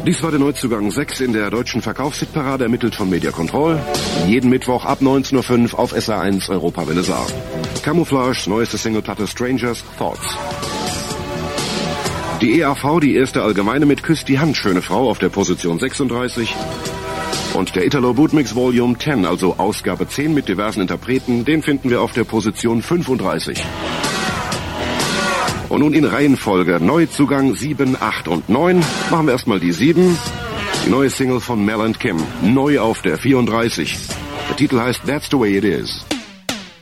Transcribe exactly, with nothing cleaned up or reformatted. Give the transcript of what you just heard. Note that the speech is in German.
Dies war der Neuzugang sechs in der deutschen Verkaufshitparade, ermittelt von Media Control. Jeden Mittwoch ab neunzehn Uhr fünf auf S R eins Europawelle Saar. Camouflage, neueste Singleplatte Strangers, Thoughts. Die E A V, die erste allgemeine mit Küss die Hand, schöne Frau, auf der Position sechsunddreißig. Und der Italo Bootmix Volume zehn, also Ausgabe zehn mit diversen Interpreten, den finden wir auf der Position fünfunddreißig. Und nun in Reihenfolge Neuzugang sieben, acht und neun. Machen wir erstmal die sieben. Die neue Single von Mel and Kim, neu auf der vierunddreißig. Der Titel heißt That's the Way It Is.